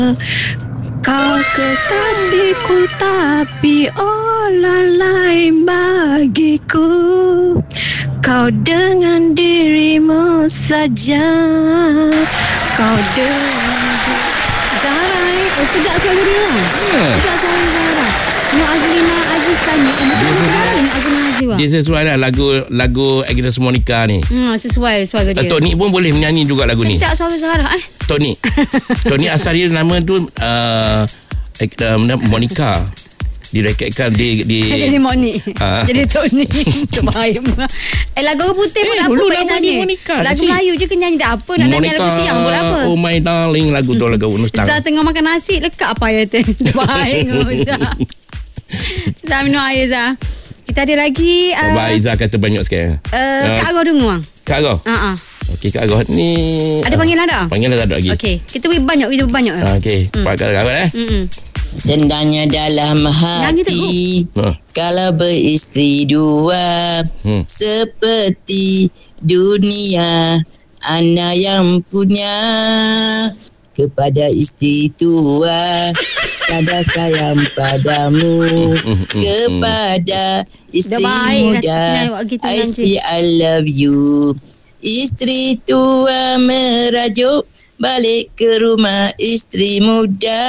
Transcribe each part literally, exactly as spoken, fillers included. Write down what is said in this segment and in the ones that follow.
Kau kekasihku tapi orang lain bagiku. Kau dengan dirimu saja. Kau dengan Zahra eh. Oh, sedap suara dia lah. Yeah. Sedap suara Zahra. Nur Azlina Aziz tanya. Eh, macam mana suara Nur Azlina Aziz lah? Dia sesuai lah lagu lagu Agnes Monica ni. Hmm, sesuai suara dia. Tok Nik pun boleh menyanyi juga lagu ni. Sedap suara Zahra eh. Tok Nik. Tok Nik asal dia nama tu uh, Monica. Direkodkan di di Jadi Moni. Ha. Jadi Tony. Itu bahaya. Eh, lagu putih pun Eh, apa dulu baik nama nyanyi. dia Monica, Lagu kecil. Melayu je kan nyanyi tak apa. Nak nyanyi lagu siang pun apa. Oh my darling, lagu tu lagu Nustang. Zah tengah makan nasi lekat apa ya tu. Bahaya Zah. Zah minum air Zah. Kita ada lagi uh, Abang Aizah kata banyak sekali. uh, Kak Agor dengar bang. Kak Agor. Ha ah. Okey, Kak Agor ni Ada panggilan tak? Panggilan tak ada lagi. Okey, kita beri banyak, kita beri banyak. Ah, Okey, hmm. Pak Kak Agor eh. Hmm. Sendangnya dalam hati Ha. kalau beristeri dua, Hmm. seperti dunia anak yang punya kepada isteri tua, ada sayang padamu, kepada isteri Dah baik, muda, dah- dah gitu I nanti. see I love you. Isteri tua merajuk balik ke rumah isteri muda.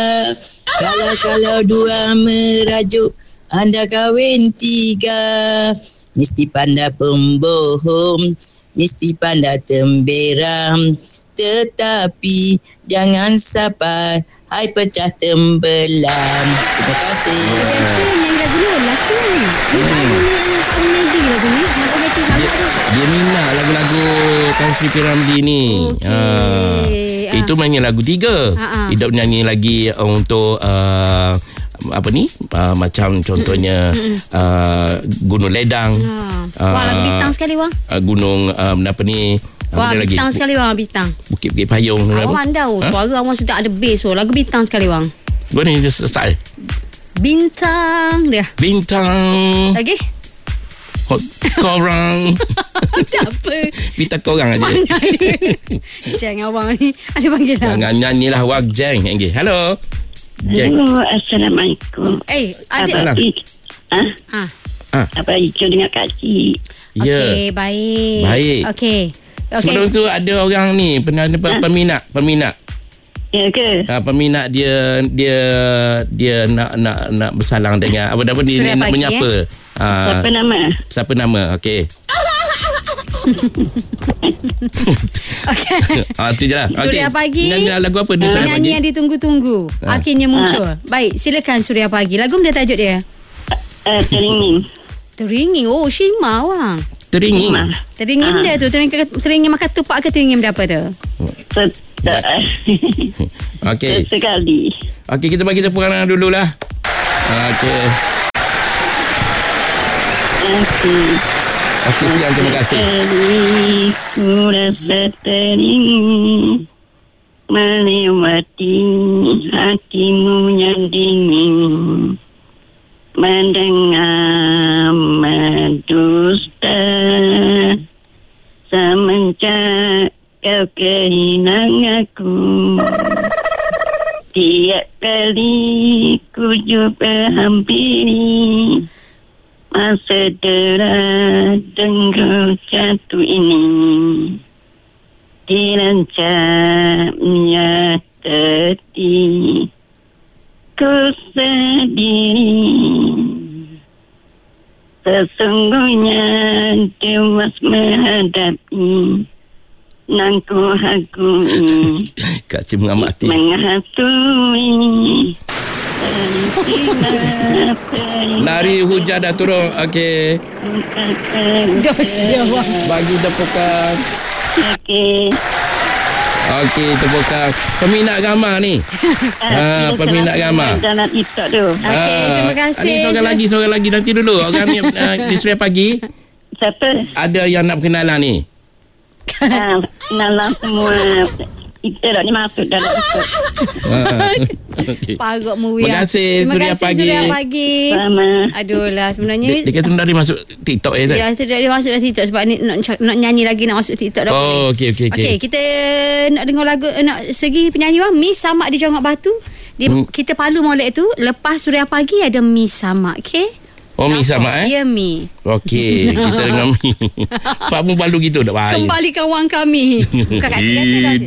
Kalau-kalau dua merajuk, anda kahwin tiga. Mesti pandai pembohong, mesti pandai temberam. Tetapi jangan sampai hai pecah tembelam. Terima kasih. Biasa nyanyi lagu ni lelaki ni. Tak menyanyi lagu ni. Nak kata sama Dia, tu. dia minat lagu-lagu Tan Sri P. Ramlee ni. Okey. Ah. Ah. Itu mainnya lagu tiga. Ah, ah. Tidak nyanyi lagi uh, untuk uh, apa ni? Uh, macam contohnya uh, Gunung Ledang. Ha. Wah, lagu bintang sekali bang. Uh, gunung uh, apa ni? Wah, Apa lagi? bintang sekali bang, bintang. Bukit-Bukit Payung. Awak pandau, Ha? suara awak sudah ada bass. Oh, lagu bintang sekali bang. Gua ni just style. Bintang dia. Bintang. Lagi? Hot korang. Tak apa. Bintang korang aja. Mana ada. Jeng abang ni. Ada panggilan. Jangan nyanyilah wak jeng. Okay. Hello. Jeng. Hello, Assalamualaikum. Eh, ada. Salam. Abang Ik, ah, Ah. Ah. Abang Ika dengan Kak Cik. Ya. Okey, baik. Baik. Okey. Okey. Sebelum tu ada orang ni pernah ada Ha? peminat, peminat. Ya ke? Uh, peminat dia dia dia nak nak nak bersalang dengan apa apa dia Suria nak Pagi, menyapa. Uh, Siapa nama? siapa nama? Okey. Okey. Ah tu je lah. Suria Pagi. Nyanyi lagu apa dia Suria Penyanyi Pagi? yang ditunggu-tunggu. Ah. Akhirnya muncul. Baik, silakan Suria Pagi. Lagu mana tajuk dia? Uh, teringin. Teringin. Oh, Shima wang. Teringin. Mak. Teringin Ah. dia tu. Teringin, teringin makan tupak ke teringin berapa tu? Sedap. Okey. Sekali. Okey, kita bagi tepuk tangan dululah. Okey. Okey. Okey, sekian terima kasih. Ku rasa teringin melewati hatimu yang dingin, mendengar mendusta semenjak kau kehilangan aku. Tiap kali ku jumpa hampiri masa derat tenggelam jatuh ini, dirancamnya tadi ku sendiri. Sesungguhnya dewas menghadapi nangku hakui Kak Cik mengamati. menghantui. Lari hujan dah turun. Okey. Dosia wang. Bagi tepukan. Okey. Okey, tepukan. Peminat gambar ni. Ha, peminat gambar. Jalan TikTok tu. Okey, Ah, terima kasih. Ni seorang lagi, seorang lagi. Nanti dulu. Orang ni uh, di Suria Pagi. Siapa? Ada yang nak berkenalan ni. Ah, Nalang semua Kita dah ni masuk dalam masuk. Okay. Parut Muria. Terima kasih, Terima Suria kasih Pagi. Suria Pagi. Sama. Aduh lah sebenarnya. Dia, dia kata dari masuk TikTok eh tak? Ya, dia, dia masuk dalam TikTok sebab ni nak, nak nyanyi lagi nak masuk TikTok dah. Oh, okey okey okey. Okey, kita nak dengar lagu nak segi penyanyi bang Miss Samak di Jonggok Batu. Dia Hmm. kita palu molek tu lepas Suria Pagi ada Miss Samak, okey? Oh, Mi sama eh? Ya, Mi. Okey, kita dengan Mi. Pak pun balu gitu tak bahaya. Kembalikan wang kami. Bukan kat cerita dah.